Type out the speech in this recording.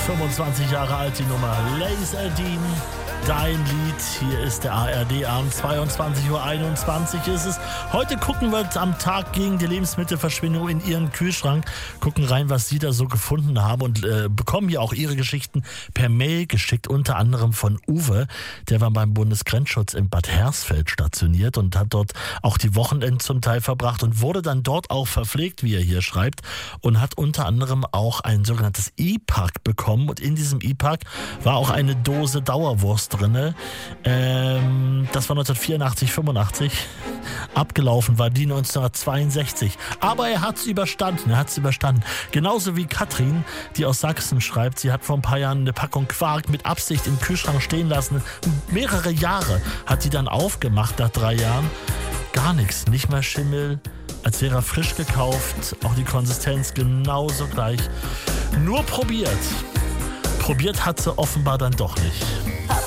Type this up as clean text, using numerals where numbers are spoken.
25 Jahre alt die Nummer. Laserdine, dein Lied. Hier ist der ARD-Abend. 22:21 Uhr ist es. Heute gucken wir am Tag gegen die Lebensmittelverschwendung in Ihren Kühlschrank. Gucken rein, was Sie da so gefunden haben und bekommen hier auch Ihre Geschichten per Mail geschickt. Unter anderem von Uwe. Der war beim Bundesgrenzschutz in Bad Hersfeld stationiert und hat dort auch die Wochenenden zum Teil verbracht und wurde dann dort auch verpflegt, wie er hier schreibt. Und hat unter anderem auch ein sogenanntes E-Pack bekommen. Und in diesem E-Pack war auch eine Dose Dauerwurst drinne. Das war 1984, 85. Abgelaufen war die 1962. Aber er hat es überstanden. Genauso wie Katrin, die aus Sachsen schreibt, sie hat vor ein paar Jahren eine Packung Quark mit Absicht im Kühlschrank stehen lassen. Mehrere Jahre hat die dann aufgemacht nach 3 Jahren. Gar nichts, nicht mal Schimmel. Als wäre er frisch gekauft. Auch die Konsistenz genauso gleich. Nur probiert. Probiert hat sie offenbar dann doch nicht.